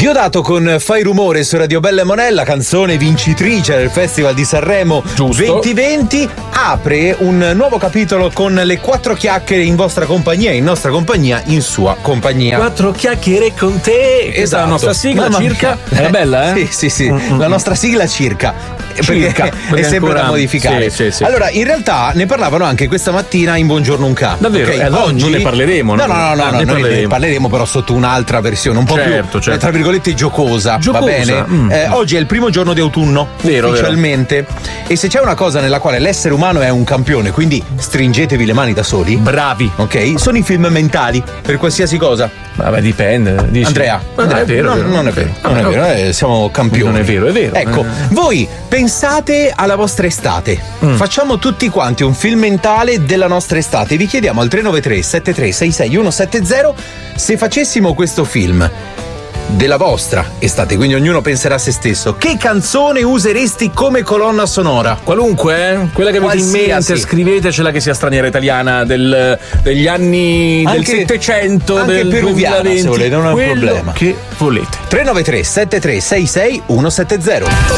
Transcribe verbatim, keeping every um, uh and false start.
Diodato con Fai Rumore su Radio Bella e Monella, canzone vincitrice del Festival di Sanremo duemilaventi, apre un nuovo capitolo con le quattro chiacchiere in vostra compagnia, in nostra compagnia, in sua compagnia. Quattro chiacchiere con te. Questa Esatto. è la nostra sigla. Mamma circa. mia. Era bella, eh? Sì, sì, sì. Mm-hmm. La nostra sigla circa. Circa, perché, perché è sempre ancora... da modificare. Sì, sì, sì. Allora, in realtà ne parlavano anche questa mattina in Buongiorno Unca. Davvero? Okay? Eh, allora Oggi... non ne parleremo. No, no, no, no, ah, no ne noi parleremo. ne parleremo però sotto un'altra versione, un po' certo, più, certo. tra virgolette, giocosa. Giocosa. Va bene? Mm. Eh, oggi è il primo giorno di autunno, vero, ufficialmente. Vero. E se c'è una cosa nella quale l'essere umano è un campione, quindi stringetevi le mani da soli. Bravi. Ok? Sono i film mentali, per qualsiasi cosa. Vabbè, dipende. Dici. Andrea, Andrea, è vero, no, vero. non è vero, non è vero, eh, siamo campioni. Non è vero, è vero. Ecco, eh. voi pensate alla vostra estate. Mm. Facciamo tutti quanti un film mentale della nostra estate. Vi chiediamo al tre nove tre sette tre sei sei uno sette zero se facessimo questo film della vostra estate, quindi ognuno penserà a se stesso. Che canzone useresti come colonna sonora? Qualunque, eh? Quella che avete in mente, scrivetecela, che sia straniera, italiana, del, degli anni anche, del Settecento, anche del peruviana, duemilaventi, se volete, non è un quello problema. Che volete. tre nove tre sette tre sei sei uno sette zero